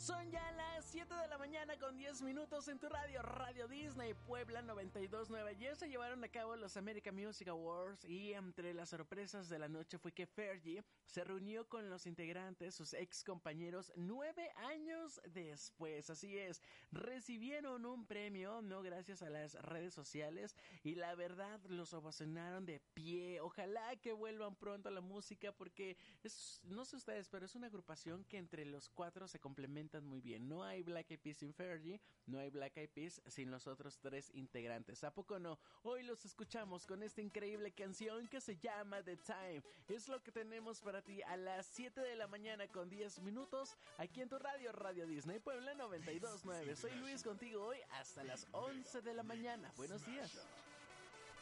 Son ya las 7 de la mañana con 10 minutos en tu radio, Radio Disney Puebla 92.9. Ayer se llevaron a cabo los American Music Awards y entre las sorpresas de la noche fue que Fergie se reunió con los integrantes, sus ex compañeros, 9 años después. Así es, recibieron un premio, no gracias a las redes sociales, y la verdad los ovacionaron de pie. Ojalá que vuelvan pronto a la música porque no sé ustedes, pero es una agrupación que entre los cuatro se complementan muy bien. No hay Black Eyed Peas sin Fergie, no hay Black Eyed Peas sin los otros tres integrantes. ¿A poco no? Hoy los escuchamos con esta increíble canción que se llama The Time. Es lo que tenemos para ti a las 7 de la mañana con 10 minutos aquí en tu radio, Radio Disney Puebla 92.9. Soy Luis contigo hoy hasta las 11 de la mañana. Buenos días.